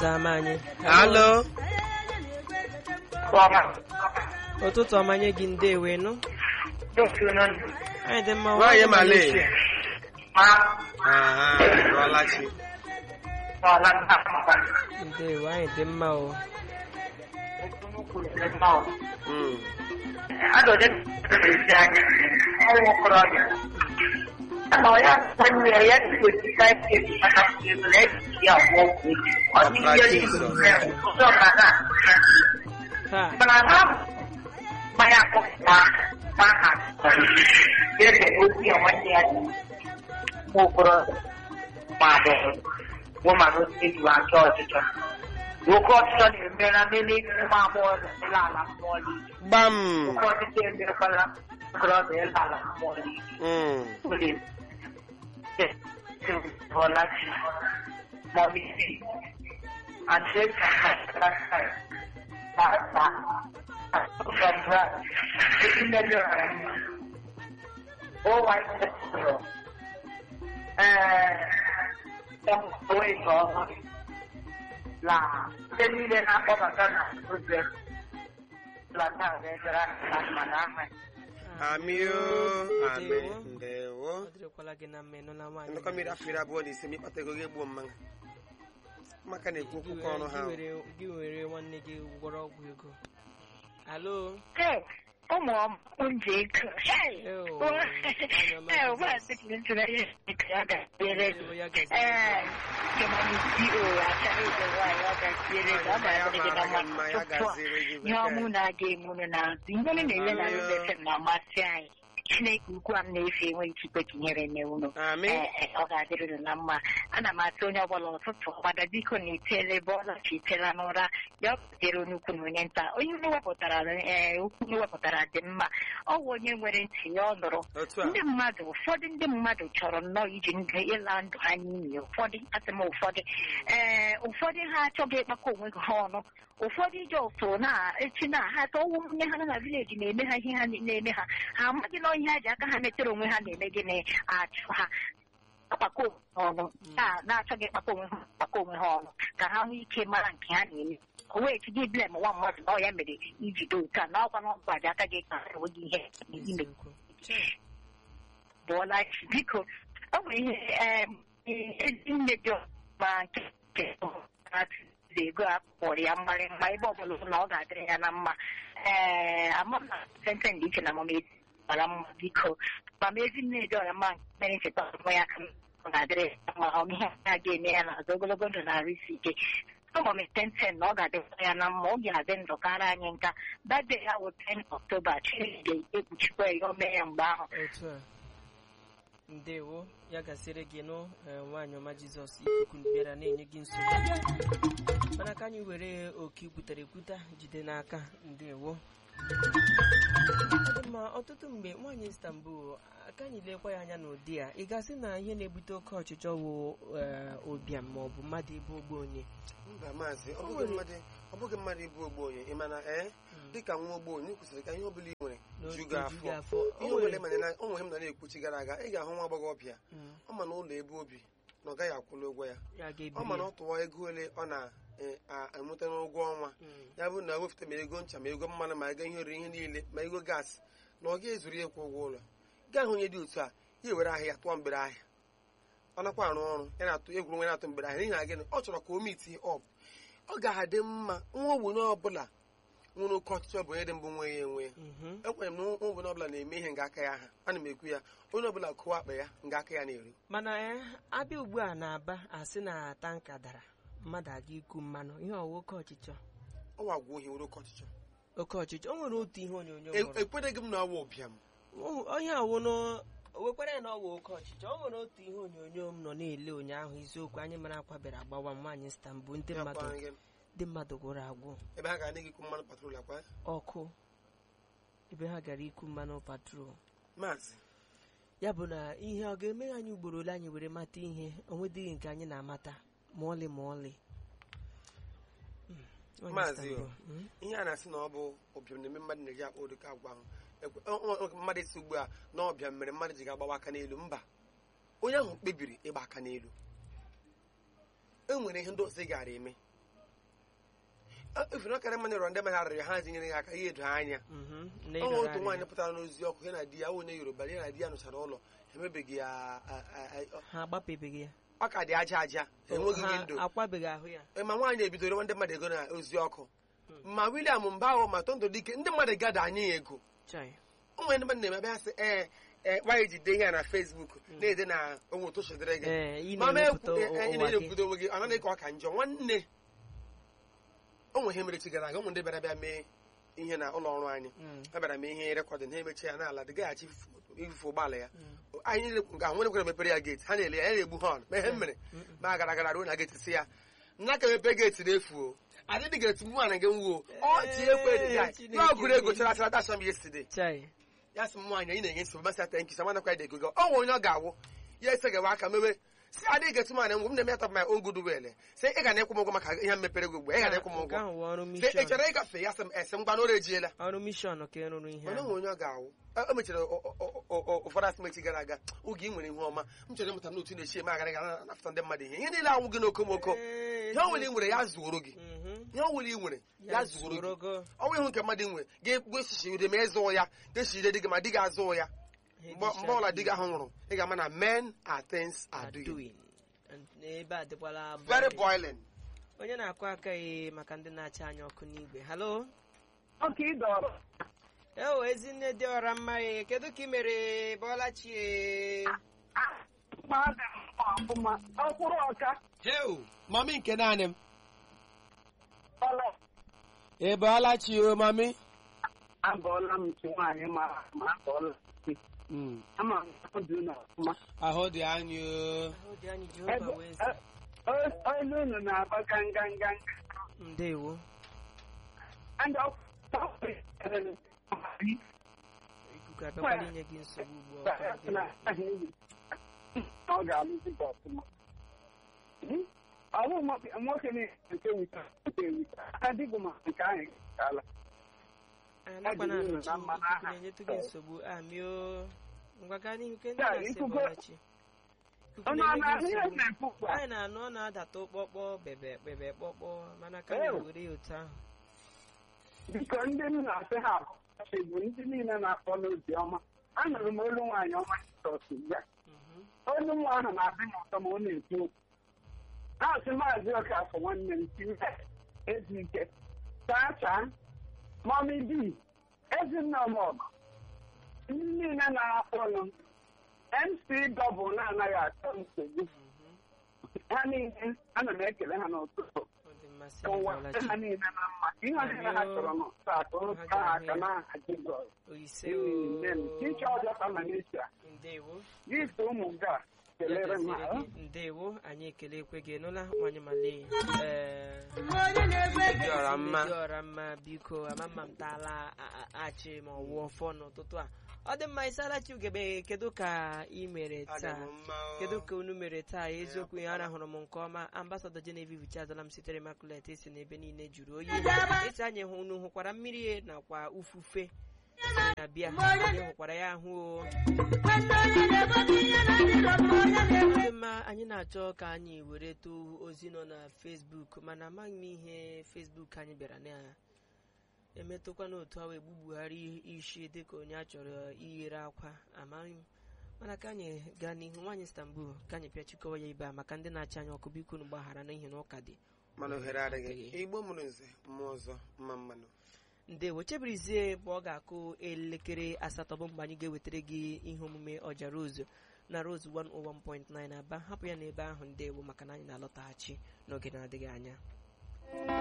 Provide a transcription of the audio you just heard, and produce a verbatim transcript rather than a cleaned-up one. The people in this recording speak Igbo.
Zamanye. Hello. Ụtụtụ ọmanye gị ndewe nụ. Anyị dị mma. Nwaanyị Malay. Aha, Rọlachi. Ndewe, anyị dị mma o. Mm. Bam. La tenile na poca sana pues la tarde será la manana Amio, ame, ndewo. Ọdịrịkwala gị na mmenụ na nwaanyị. Ndọkọ mmiri afọ iri abụọ na ise ma ịkpata ego ga-egbuo mmanya. Maka na-ekwu okwu ka ọnụ ha. Gị were nwanne gị gwọrọ ọgwụ ego. Alo. Hey, ụmụ m njik. Hey. Eh, wa sikli ntụrụ ya ya ga-ere. Eh, kemani C E O achara ịdị nwaanyị ọ ga-ere ga ma ya dị na mma. Ihe ọmụ na-aga emu na ihe na-ele na ndị na amasị anyị. Chineke ukwu a m na-efe enweghị ikpe tinyere n'ewunu ọ ga-adịrị na mma ana m atụ onye ọbụla ụtụtụ gbada biko na itele ebe ọ lachi itela n'ụra ya butere onye ukwu na onye nta onye unu wepụtara ee ukwu na wepụtara dị mma ọ bụ onye nwere ntị ya ọ nụrụ ndị mmadụ ụfọdụ ndị mmadụ chọrọ nnọọ iji ndụ ịla ndụ ha n'ime ụfọdụ asị m ụfọdụ ee ụfọdụ ha achọghị ịkpakọ onwe ha ọnụ ụfọdụ ije otu na-echi na ha ka ọnwụ nwunye ha nọ na vileji na-eme ha ihe ha na-eme ha ha amaghị na ihe ha ji aka ha metere onwe ha na-eme gịnị achụ ha akpakọ ọnụ na-achọghị ịkpakọ onwe ha akpakọ onwe ha ọnụ ka ha nwee ike mara nke ha na-eme o wee chigi blem nwa mmadụ na ọ ya mere ijide otu a na ọkwa na ọgwa ji aka gị ka enweghị ihe ime bụọla biko ọ bụ ihe ezi nne dị ọma nke ego a kpọrọ ya mmarị mma ebe ọbụla na ọ ga-adịrị ya na mma ee ama m na senten dị iche na mama mara mma biko mama ezi nne dị ọra mma mere ncheta ọmụmụ ya ka ọ ga-adịrị ya mma ọ ihe a ga-eme ya n'azụ ogologo ndụ na-arụ isi ike ụmụ m senten na ọ ga-adịkwa ya na mma ọ ga-adị ndụ karịa anyị nka bade ya wụ ten October Chineke ga-ekpuchikwa ya o mee ya mgbe ahụ ndewo ya gasịrị gị nụ nwaanyị ọma Jizọs ikuku bịara na-enye gị nsogbu mana ka anyị were oke ikwutere ekwuta jide n'aka ndewo ma ọtụtụ mgbe nwaanyị Istanbul aka anyị lekwa ya anya n'ụdị a ị gasị na ihe na-ebute oke ọchịchọ wụ ụbịam ma ọ bụ mmadụ ịbụ ogbu onye Mba maazị ọ bụghị mmadụ ịbụ ogbu onye ị mana ee dịka nwa ogbo onye kwesịrị ka ihe ọ bụla ị nwere ju gị afọ ihe ọbụla ịmanye na o nwere m na na-ekwuchi gara aga ị ga-ahụ nwa agbọghọbịa ọ ma na ụlọ ebe obi na ọ gaghị akwụla ụgwọ ya ọ ma na ọ tụwa ego ole ọ na-enweta n'ụgwọ ọnwa ya bụ na wefụta ma ego ncha ma ego mmanụ ma ego ihe oriri ihe niile ma ego gaasị na ọ ga-ezuru ya ịkwụ ụgwọ ụlọ gaa hụ onye dị otu a ya ewere ahịa tụọ mgbere ahịa ọ nakwa arụ ọrụ ya na-atụ egwuru nwe na-atụ mgbere ahịa n'ihi na gịnị ọ chọrọ ka o miti ọp ọ ga-adị mma nwa ogbenye ọbụla nwere oke ọchịchọ bụ onye dị mbụ nwe ya enwe ekwenyere m na nwa ogbenye ọbụla na-eme ihe nga aka ya aha ana m ekwu ya onye ọbụla kụwa akpa ya nga aka ya na-eru mana abịa ugbu a na-aba asị na tanka dara mmadụ aga iku mmanụ ihe ọwa oke ọchịchọ ọ wagwa ohi nwere oke ọchịchọ oke ọchịchọ o nwere otu ihe onyonyo ekwereghị m na ọwa ụbịam onye awụ wekwara ya na ọwa oke ọchịchọ o nwere otu ihe onyonyo m nọ na-ele ụnyaahụ isiokwu anyị mara akwabere agbawa nwaanyị Istanbul ndị mmadụ ndị mmadụ gwụrụ agwụ ebe ha gara ikwu mmanụ patrol akwa ọkụ ebe ha gara ikwu mmanụ patrol maazị ya bụ na ihe ọ ga-eme anyị ugboro ole anyị were mata ihe onwedịghị nke anyị na-amata ma ọlị ma ọlị maazị ihe a na-asị na ọ bụ ụbịam na-eme mmadụ na-eji akpa ụdịka agwa ahụ mmadụ isi ugbu a na ọbịa mere mmadụ ji ga-agbawa aka n'elu mba onye ahụ kpebiri ịgba aka n'elu e nwere ihe ndị ọzọ ị gara eme ifere ọkara mmadụ rọ ndị mmadụ arịrị ha zinyere ya aka ihe edo anya onwe otu nwaanyị pụtara n'ozi ọkụ ya na di ya onye Yoruba ya na di ya nụchara ụlọ emebeghị ya ha agbapebeghị ya ọ ka dị aja aja enweghị windo akwabeghị ahụ ya ma nwaanyị ebidoro ndị mmadụ ego na ozi ọkụ ma William Mbao ma Tondo Dike ndị mmadụ gada anyị ya ego onwe ndị mmadụ na-eme bịa sị ee nwaanyị jide ihe na Facebook na-ede na onwe otu chedere gị ma ị na-ekwudo onwe gị ọ naghị ka ọ ka njọ nwanne onwe ihe mere chi gara aga ụmụ ndị bịara bịa mee ihe na ụlọ ọrụ anyị ha bịara mee ihe rekọdịn ha emechi ya n'ala dịgaghachi ifufe ụgbọala ya anyị ga nwere kwere mepere ya geeti ha na-ele ya ya na-egbu họn ma ihe mere ma gara gara ruo na geeti si ya nna ka mepe geeti na-efuo adịdị geeti mụ ana gị nwuo ọ tinye ekwe dị ya ya ọgụrụ ego chara chara dasha m yesterday ya sị m nwaanyị anyị na-enye nsogbu masị ata nkị sama nakwa ego gị ọ nwe onye ọ ga-awụ ya ese gawa aka mewe si adịghị getu mana ngwe m na-eme atọ my own good will sị ị ga na-ekwu m ụgwọ maka ihe mepere gị ugbu ị ga na-ekwu m ụgwọ sị ị chọrọ ịgafe ya sị m esi m gbanụ ejiela ọrụ mishọn ka ịrụrụ ihe onye nwe onye ọ ga-awụ o mechara ụfọdụ asịmechi gara aga oge ị nwere ihe ọma m chọrọ ịmụta n'otu na-echi eme agara ga nafụta ndị mmadụ ihe ihe niile anwụ gị n'okomoko ihe ọ nwere ị nwere ya zuoro gị ihe ọ nwere ị nwere ya zuoro gị ọnwụ ịhụ nke mmadụ nwere ga-egwesichi ude ma ịzụ ya ga-echide di gị ma di gị azụ ya mgbe ọbụla di gị ahụ nwụrụ ị ga-ama na men are things are doing very boiling. Onye na-akụ aka ya maka ndị na-acha anya ọkụ n'igwe. Hello. Ewo ezinne dị ọra mma ya kedu ka ị mere Bọlachi Heu, mami nke naanị m ị Bọlachi o mami abọọla m nke nwaanyị ma ma abọọla ama m dị na ọfụma ahụ dị anyị olu unu na-agba ganganganga ndewo ikuku abịakwala inye gị nsogbu ugbu ọ ga-alụzi gị ọfụma ọwụ nwoke na-nke wita adịghị ma nke ahụ ala anakwana ahụchi ikuku na-enyetụ gị nsogbu amio ngwa gaa n'ihu ke ndị na-asị Bọlachi anyị na-anụ ọ na-adata ụkpọkpọ bebe bebe kpọkpọ mana ka na-ewere ya otu ahụ biko ndị m na-asị ha bụ ndị niile na-akpọ n'ozi ọma anụrụ m olu nwaanyị ọma Jizọs ya olu nwa ahụ na-adị m ụtọ ma ọ na-ekwu okwu na-asị maazị Ọkafọ nwanne m tinye Ezike chaa chaa mami bi Ezinne Ọmọgọ ndị niile na-akpọnụ M C dọbụl na-anaghị achọ nsogbu ha niile ana m ekele ha n'ụtụtụ ụwa ha niile na mma ihe niile ha chọrọ n'ụtụtụ ha aka n'aha Jizọs chiche ọjọọ ka Malaysia gịso ụmụ ga kelere m ndewo anyị ekelekwe gị nụla nwanyị Malay dị ọra mma dị ọra mma biko amama m taala achị ma ọ wụọ fọ n'ụtụtụ a ọ dị mma Isalachi Ugebe kedu ka ị mere taa kedu ka unu mere taa eziokwu ihe arahụrụ m nke ọma ambasadọ Genevieve Chazala m sitere Immaculate esi n'ebe niile juru oyi esi anyị hụ unu hụkwara mmiri nakwa ufufe na-abịa anyị hụkwara ya ahụ dị mma anyị na-achọ ka anyị were too ozi nọ na Facebook mana amaghị m ihe Facebook anyị bịara na emetụkwa n'otu ahụ egbugbughari isi dịka onye a chọrọ iyere akwa amaghị m mana ka anyị gaa n'ihu nwaanyị Istanbul ka anyị pịachikọwa ya ibe a maka ndị na-achị anya ọkụ biko unu gbaghara n'ihi na ụka dị mana ohere adịghị Igbo mụrụ nze mmụọ ọzọ mma mmanụ ndewo chebirizie mgbe ọ ga-akụ elekere asatọ bụ mgbe anyị ga-ewetara gị ihe omume Ọja Rose na Rose one oh one point nine Aba hapụ ya n'ebe ahụ ndewo maka na anyị na-alọtaghachi n'oge na-adịghị anya